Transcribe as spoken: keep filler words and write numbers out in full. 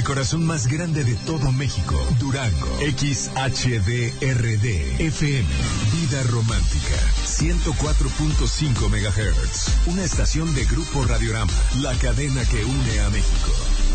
corazón más grande de todo México, Durango. X H D R D F M, Vida Romántica, ciento cuatro punto cinco megahertz. Una estación de Grupo Radiorama, la cadena que une a México.